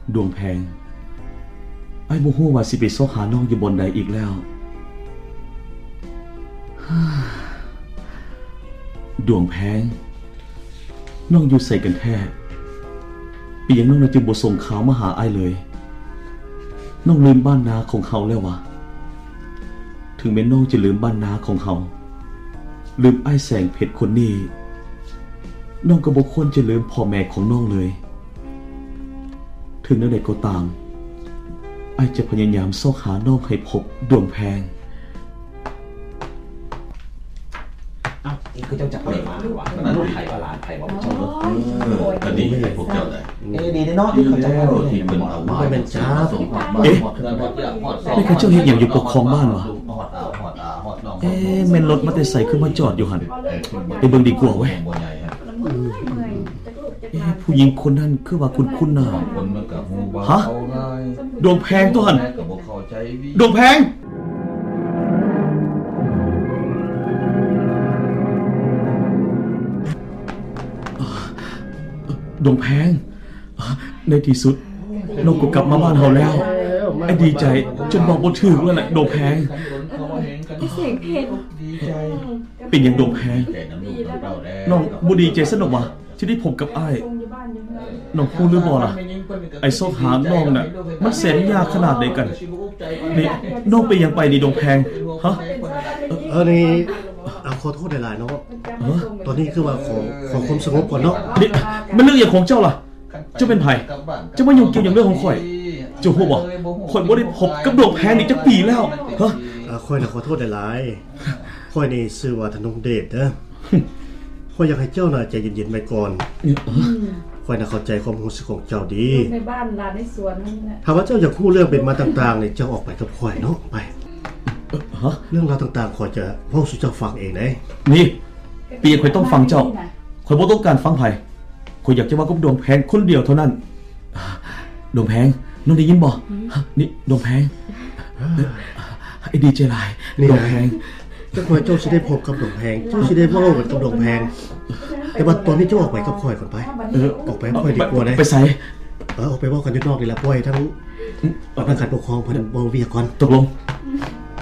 ดวงแพงไอ้บ่ฮู้ว่าสิไปซอกหาน้องอยู่บนใดอีกแล้วดวงแพงน้องอยู่ใส่กันแท้ปียังน้องจึงบ่ส่งข่าวมาหาไอ้เลยน้องลืมบ้านนาของเขาแล้ววะถึงแม้น้องจะลืมบ้านนาของเขาลืมไอ้แสงเพชรคนนี้น้องก็บ่ควรจะลืมพ่อแม่ของน้องเลยถึงนั่นใดก็ตามไอ้จะพยายามซอกหาน้องให้พบดวงแพงนี่คือเจ้าจักรเลยมาว่ะนั่นไผ่ว่าลานไผ่ว่าเจ้าอันนี้ให้พวกเจ้าได้ดีเนาะที่เขาจะที่เป็นเอาไว้เป็นจ้านี่คือเจ้าเฮ็ดหยังอยู่ปกครองบ้านวะแม่นรถมาแต่ใส่ขึ้นมาจอดอยู่หั่นไปเบิ่งดีกว่าเว้ยผู้หญิงคนนั้นคือว่าคุณน่ะฮะดวงแพงตัวหั่นดวงแพงดวงแพงในที่สุดน้องก็กลับมาบ้านเฮาแล้วไอ้ดีใจจนบอกบ่ถูกแล้วแหละดวงแพงเสียงเพชรเป็นอย่างดวงแพงน้องบ่ดีใจซะดอกวะที่ได้พบกับอ้ายน้องฮู้หรือบ่ล่ะไอ้ซอกหาน้องน่ะมันแสนยากขนาดใดกันนี่น้องไปยังไปนี่ดวงแพงฮะนี่ขอโทษหลายๆเนาะตอนนี้คือว่าขอความสงบก่อนเนาะนี่มันเรื่องอย่างของเจ้าล่ะเจ้าเป็นไผเจ้ามายุ่งเกี่ยวอย่างเรื่องของข่อยเจ้าฮู้บ่ข่อยบ่ได้พบกับดวงแพงนี่จักปีแล้วฮะข่อยน่ะขอโทษหลายๆข่อยนี่ชื่อว่าธนงเดชเด้อข่อยอยากให้เจ้าน่ะใจเย็นๆไว้ก่อนข่อยน่ะเข้าใจความรู้สึกของเจ้าดีในบ้านลานในสวนนั่นแหละถ้าว่าเจ้าอยากรู้เรื่องเป็นมาต่างๆนี่เจ้าออกไปกับข่อยเนาะไปเรื่องราวต่างๆข่อยจะเว้าสู่เจ้าฟังเองได้นี่ปีข่อยต้องฟังเจ้าข่อยบ่ต้องการฟังไผข่อยอยากจะว่ากับดวงแพงคนเดียวเท่านั้นดวงแพงน้องได้ยินบ่นี่ดวงแพงไอ้ดีใจหลายดวงแพงเจ้าข่อยเจ้าสิได้พบกับดวงแพงเจ้าสิได้เว้ากับดวงแพงแต่ว่าตอนนี้เจ้าออกไปกับข่อยก่อนไปออกไปข่อยดีกว่าได้ไปไสออกไปเว้ากันอยู่นอกนี่ล่ะปล่อยทั้งนักการปกครองเพิ่นบ่เวียก่อนตกลง